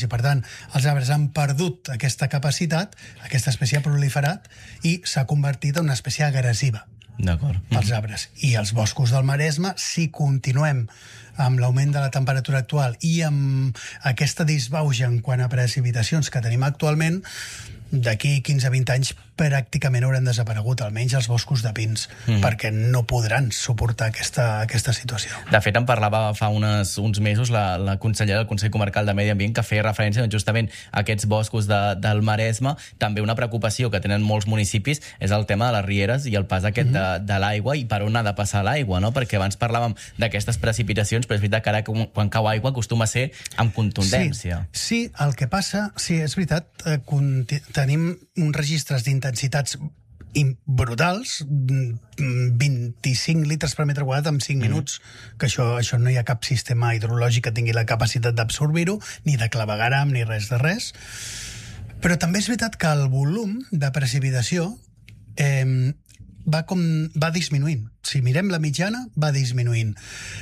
I, per tant, els arbres han perdut aquesta capacitat, aquesta espècie ha proliferat i s'ha convertit en una espècie agressiva pels arbres. I els boscos del Maresme, si continuem amb l'augment de la temperatura actual i amb aquesta disbauxa en quant a precipitacions que tenim actualment, d'aquí 15-20 anys pràcticament hauran desaparegut, almenys els boscos de pins, perquè no podran suportar aquesta situació. De fet, en parlava fa uns mesos la consellera del Consell Comarcal de Medi Ambient, que feia referència justament a aquests boscos del Maresme. També una preocupació que tenen molts municipis és el tema de les rieres i el pas aquest de l'aigua i per on ha de passar l'aigua, no? Perquè abans parlàvem d'aquestes precipitacions, però és veritat que ara quan cau aigua acostuma a ser amb contundència. Sí, el que passa, sí, és veritat, tenim uns registres d'intensitats brutals, 25 litres per metre quadrat en 5 minuts, que això no hi ha cap sistema hidrològic que tingui la capacitat d'absorbir-ho, ni de clavegueram, ni res de res. Però també és veritat que el volum de precipitació va disminuint. Si mirem la mitjana, va disminuint.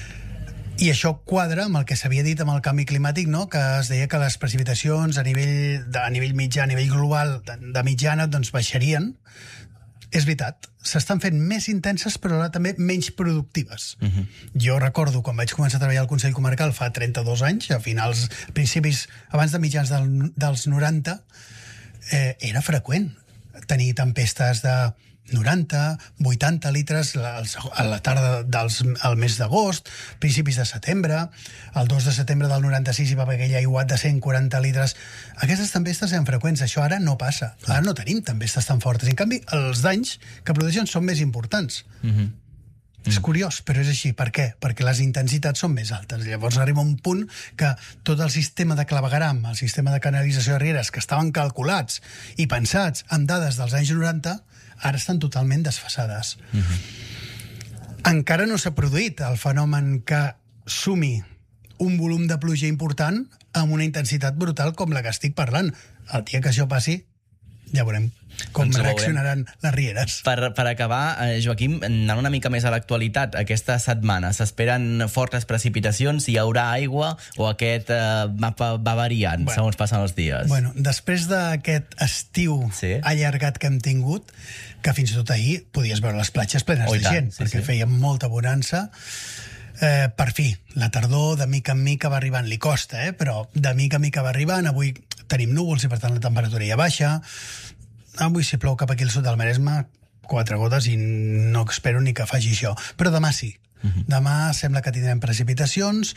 I això quadra amb el que s'havia dit amb el canvi climàtic, no? Que es deia que les precipitacions a nivell mitjà, a nivell global de mitjana, doncs baixarien. És veritat, s'estan fent més intenses, però ara també menys productives. Jo recordo, quan vaig començar a treballar al Consell Comarcal fa 32 anys, a principis, abans de mitjans dels 90, era freqüent tenir tempestes de 90, 80 litres a la tarda al mes d'agost, principis de setembre, el 2 de setembre del 96 hi va haver aquell aiguat de 140 litres. Aquestes tempestes eren freqüents, això ara no passa. Ara no tenim tempestes tan fortes. En canvi, els danys que produeixen són més importants. És curiós, però és així. Per què? Perquè les intensitats són més altes. Llavors arriba un punt que tot el sistema de clavegueram, el sistema de canalització de rieres, que estaven calculats i pensats amb dades dels anys 90, ara estan totalment desfasades. Encara no s'ha produït el fenomen que sumi un volum de pluja important amb una intensitat brutal com la que estic parlant. El dia que això passi, ja veurem com reaccionaran les rieres. Per acabar, Joaquim, anant una mica més a l'actualitat, aquesta setmana s'esperen fortes precipitacions, hi haurà aigua o aquest mapa va variant segons passen els dies? Bueno, després d'aquest estiu allargat que hem tingut, que fins i tot ahir podies veure les platges plenes de gent, perquè feia molta bonança, per fi, la tardor de mica en mica va arribant, li costa, però de mica en mica va arribant. Avui tenim núvols i per tant la temperatura ja baixa. Avui si plou cap aquí al sud del Maresme, 4 gotes i no espero ni que faci això. Però demà sí. Demà sembla que tindrem precipitacions,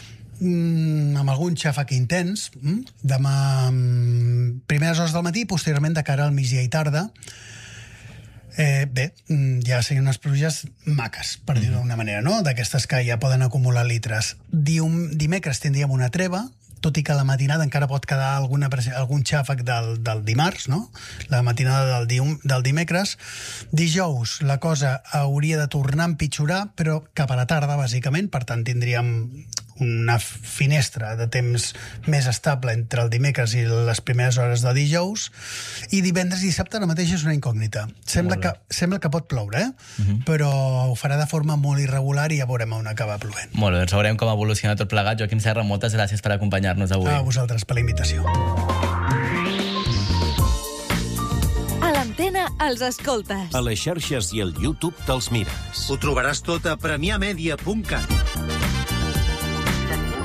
amb algun xàfec intens. Demà, primeres hores del matí, posteriorment de cara al migdia i tarda. Bé, ja serien unes pluges maques, per dir-ho d'una manera, no? D'aquestes que ja poden acumular litres. Dimecres tindríem una treva, tot i que a la matinada encara pot quedar algun xàfec del dimarts, no? La matinada del dimecres. Dijous la cosa hauria de tornar a empitjorar, però cap a la tarda, bàsicament. Per tant, tindríem una finestra de temps més estable entre el dimecres i les primeres hores de dijous, i divendres i dissabte ara mateix és una incògnita. Sembla que pot ploure, però ho farà de forma molt irregular i ja veurem on acaba plovent. Molt bé, doncs veurem com evoluciona tot plegat. Joaquim Serra, moltes gràcies per acompanyar-nos avui. A vosaltres per la invitació. A l'Antena els escoltes. A les xarxes i al YouTube te'ls mires. Ho trobaràs tot a premiamedia.cat.